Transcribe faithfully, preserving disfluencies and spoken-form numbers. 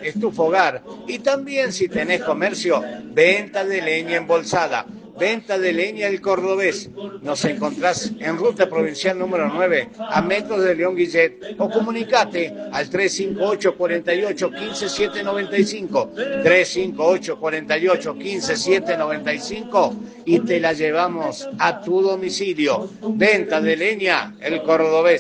estufa hogar. Y también si tenés comercio, venta de leña embolsada. Venta de leña El Cordobés. Nos encontrás en Ruta Provincial número nueve, a metros de León Guillet, o comunicate al tres cinco ocho, cuatro ocho, uno cinco, siete nueve cinco, tres cinco ocho, cuatro ocho, uno cinco, siete nueve cinco y te la llevamos a tu domicilio. Venta de leña El Cordobés.